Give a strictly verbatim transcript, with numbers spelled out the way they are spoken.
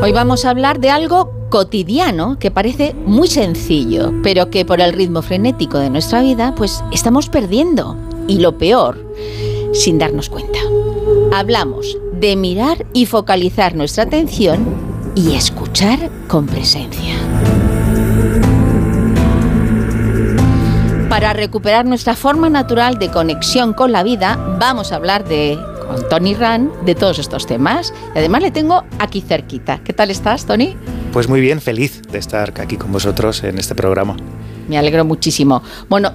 Hoy vamos a hablar de algo cotidiano que parece muy sencillo, pero que por el ritmo frenético de nuestra vida, pues estamos perdiendo. Y lo peor, sin darnos cuenta. Hablamos de mirar y focalizar nuestra atención y escuchar con presencia. Para recuperar nuestra forma natural de conexión con la vida, vamos a hablar de, con Tony Rand de todos estos temas. Y además le tengo aquí cerquita. ¿Qué tal estás, Tony? Pues muy bien, feliz de estar aquí con vosotros en este programa. Me alegro muchísimo. Bueno,